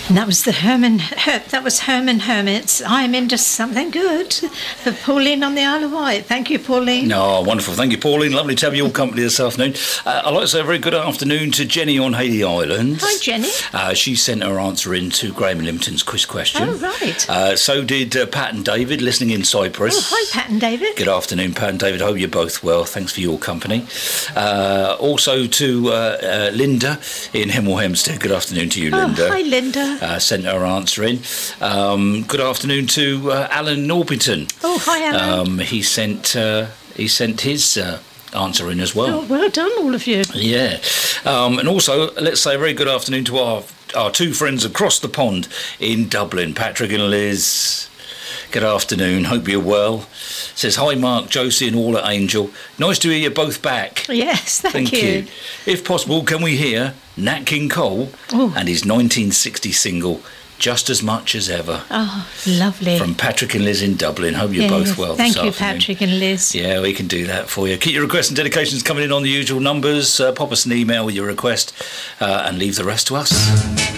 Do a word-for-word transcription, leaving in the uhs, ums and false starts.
And that was the Herman. Her, that was Herman Hermits. I'm into something good. For Pauline on the Isle of Wight. Thank you, Pauline. No, wonderful. Thank you, Pauline. Lovely to have you all company this afternoon. Uh, I'd like to say a very good afternoon to Jenny on Haley Island. Hi, Jenny. Uh, she sent her answer in to Graham Limpton's quiz question. Oh, right. Uh, so did uh, Pat and David, listening in Cyprus. Oh, hi, Pat and David. Good afternoon, Pat and David. Hope you're both well. Thanks for your company. Uh, also to uh, uh, Linda in Hemel Hempstead. Good afternoon to you, Oh, Linda. hi, Linda. Uh, sent her answer in. Um, good afternoon to uh, Alan Norbiton. Oh, hi, Alan. Um, he sent uh, he sent his uh, answer in as well. Oh, well done, all of you. Yeah. Um, and also, let's say a very good afternoon to our our two friends across the pond in Dublin, Patrick and Liz. Good afternoon. Hope you're well. Says, hi, Mark, Josie and all at Angel. Nice to hear you both back. Yes, thank, Thank you. you. If possible, can we hear Nat King Cole Ooh. and his nineteen sixty single, Just As Much As Ever? Oh, lovely. From Patrick and Liz in Dublin. Hope you're Yeah, both well Thank this you, afternoon. Patrick and Liz. Yeah, we can do that for you. Keep your requests and dedications coming in on the usual numbers. Uh, pop us an email with your request uh, and leave the rest to us.